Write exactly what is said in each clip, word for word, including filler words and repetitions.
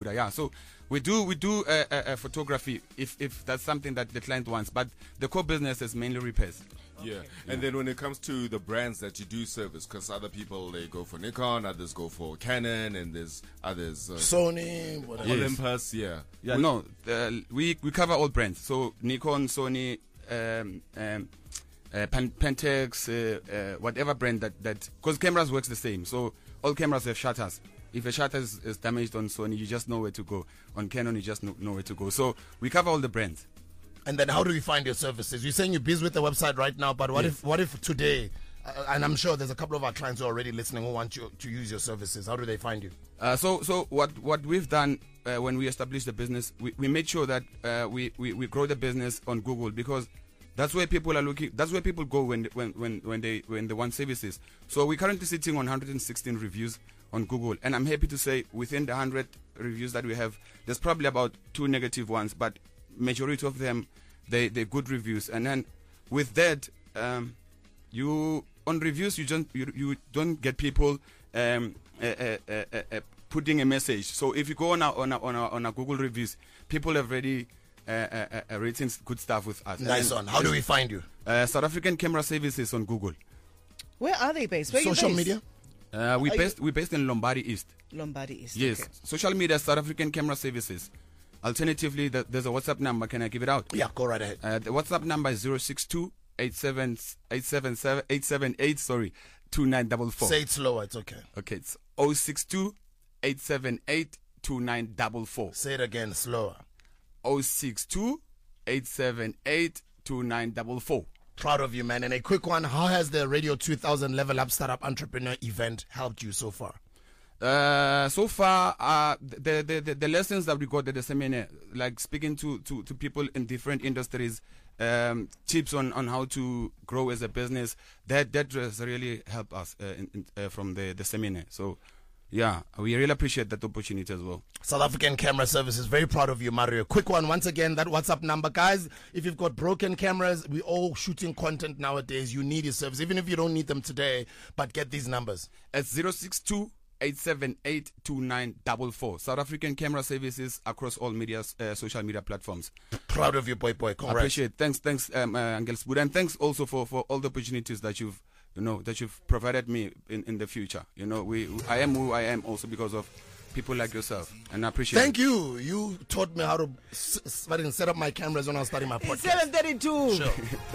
computer. Yeah, so we do we do uh, uh, uh, photography if if that's something that the client wants, but the core business is mainly repairs. Yeah. Okay. And then when it comes to the brands that you do service, because other people, they go for Nikon, others go for Canon, and there's others. Uh, Sony, whatever. Olympus, yeah. Yeah, we, no, uh, we, we cover all brands. So Nikon, Sony, um, um, uh, Pan- Pentax, uh, uh, whatever brand that, that, because cameras works the same. So all cameras have shutters. If a shutter is, is damaged on Sony, you just know where to go. On Canon, you just know, know where to go. So we cover all the brands. And then how do we find your services? You're saying you're busy with the website right now, but what yes. if what if today, uh, and I'm sure there's a couple of our clients who are already listening who want you to use your services. How do they find you? Uh, so so what, what we've done uh, when we established the business, we, we made sure that uh, we, we, we grow the business on Google, because that's where people are looking. That's where people go when when when, when they when they want services. So we're currently sitting on one hundred sixteen reviews on Google, and I'm happy to say within the one hundred reviews that we have, there's probably about two negative ones, but majority of them, they they're good reviews. And then with that, um, you on reviews you don't you, you don't get people um, uh, uh, uh, uh, putting a message. So if you go on a, on a, on a, on a Google reviews, people have already uh, uh, uh, written good stuff with us. Nice one. How do we find you? Uh, South African Camera Services on Google. Where are they based? Where Social are you based? media. Uh, we based we based in Lombardy East. Lombardy East. Yes. Okay. Social media, South African Camera Services. Alternatively, the, there's a WhatsApp number. Can I give it out? Yeah, go right ahead. Uh, the WhatsApp number is zero six two eight seven eight seven seven eight seven eight. Sorry, two nine double four. Say it slower. It's okay. Okay, it's zero six two eight seven eight two nine double four. Say it again, slower. zero six two eight seven eight two nine double four. Proud of you, man. And a quick one: how has the Radio two thousand Level Up Startup Entrepreneur event helped you so far? Uh, so far, uh, the, the, the, the lessons that we got at the seminar, like speaking to, to, to people in different industries, um, tips on, on how to grow as a business, that, that has really helped us uh, in, in, uh, from the, the seminar. So, yeah, we really appreciate that opportunity as well. South African Camera Services, very proud of you, Mario. Quick one, once again, that WhatsApp number. Guys, if you've got broken cameras, we're all shooting content nowadays. You need your service, even if you don't need them today, but get these numbers. It's zero six two eight seven eight two nine double four. South African Camera Services across all media, uh, social media platforms. Proud of you, boy, boy. Congrats. I appreciate it. Thanks, thanks, um, uh, Angel Spood, and thanks also for, for all the opportunities that you've, you know, that you've provided me in, in the future. You know, we, I am who I am also because of people like yourself, and I appreciate Thank it. you. You taught me how to s- s- set up my cameras when I was starting my podcast. It's seven thirty-two. Sure.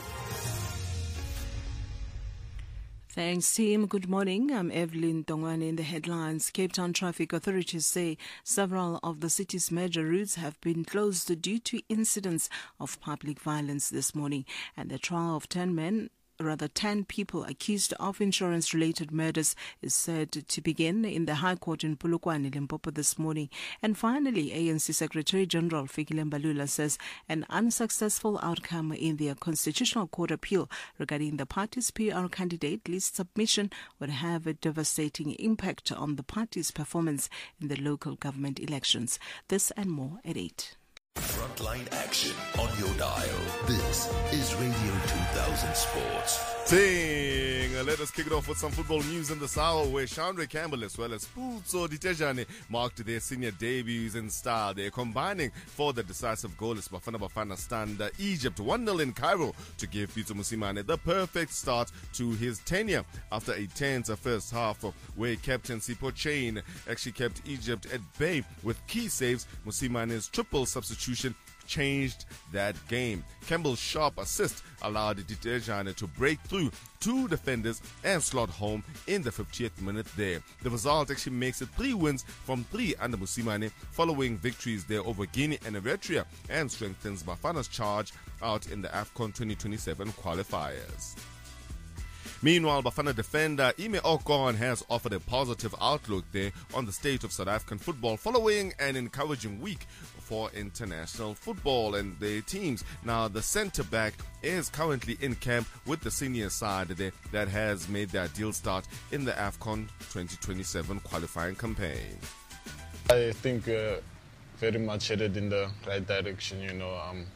Thanks, team. Good morning. I'm Evelyn Tongwane. In the headlines, Cape Town traffic authorities say several of the city's major routes have been closed due to incidents of public violence this morning, and the trial of ten men Rather, ten people accused of insurance-related murders is said to begin in the High Court in Polokwane, Limpopo this morning. And finally, A N C Secretary-General Fikile Mbalula says an unsuccessful outcome in their Constitutional Court appeal regarding the party's P R candidate list submission would have a devastating impact on the party's performance in the local government elections. This and more at eight. Frontline action on your dial. This is Radio two thousand Sports. Ting. Let us kick it off with some football news in this hour where Chandra Campbell as well as Putso Ditejane marked their senior debuts in style. They're combining for the decisive goal as Bafana Bafana stand Egypt one nil in Cairo to give Pitso Mosimane the perfect start to his tenure after a tense first half where Captain Sipho Chain actually kept Egypt at bay with key saves. Musimane's triple substitution changed that game. Campbell's sharp assist allowed Ditejane to break through two defenders and slot home in the fiftieth minute there. The result actually makes it three wins from three under Mosimane following victories there over Guinea and Eritrea and strengthens Bafana's charge out in the AFCON twenty twenty-seven qualifiers. Meanwhile, Bafana defender Ime Okon has offered a positive outlook there on the state of South African football following an encouraging week for international football and their teams. Now, the centre-back is currently in camp with the senior side there that has made their deal start in the AFCON twenty twenty-seven qualifying campaign. I think we're very much headed in the right direction, you know. Um,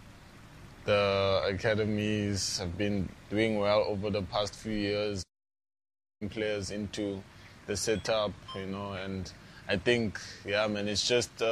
The academies have been doing well over the past few years, players into the setup, you know, and I think, yeah, man, it's just uh,